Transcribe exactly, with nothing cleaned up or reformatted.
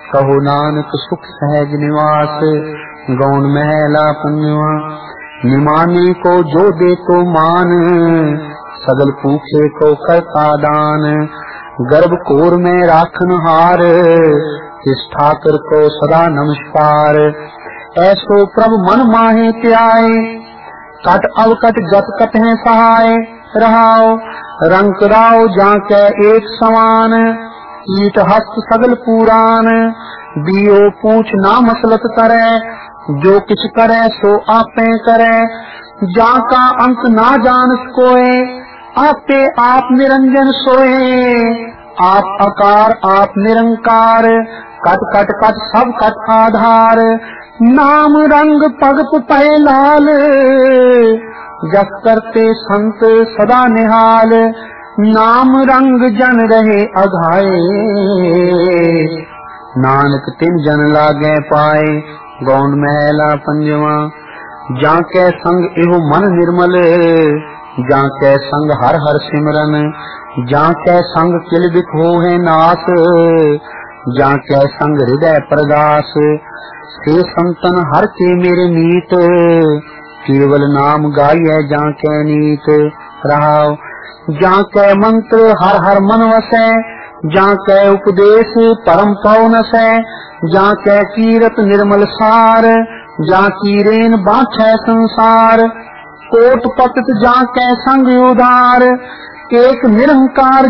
कहो नानक सुख सहज निवास, गौन महला पंजवा। निमाने को जो दे तो मान, सगल पूछे को करता दान। गर्भ कोर में राखन हार, इस ठाकर को सदा नमस्कार। ऐसो प्रभु मन माहे त्याए, कट अवकट गत कट है सहाय। रहाओ रंग राव जाके एक समान, ईट हस्त सगल पुराण। दियो पूछ ना मसलत करे, जो किछ करे सो आपे करे। जाका अंत ना जान कोय, आपे आप निरंजन सोए। आप आकार आप निरंकार, कट कट कट सब कट आधार। नाम रंग भगत पै लाल, जस करते संत सदा निहाल। नाम रंग जन रहे अघाए, नानक तिन जन लागे पाए। गौन महला पंजवा। जाके संग एहो मन निर्मल, जाके संग हर हर सिमरन। जाके संग किल बिख होए नास, जाके संग हृदय प्रगास। से संतन हर के मेरे मीत, केवल नाम गाइए जाके नीत। रहाओ जाके मंत्र हर हर मन वसै, जाके उपदेश परम पवन सै। जाके कीरत निर्मल सार, जाकी रेन बाछै संसार। कोट पतित जाके संग उधार, एक निरंकार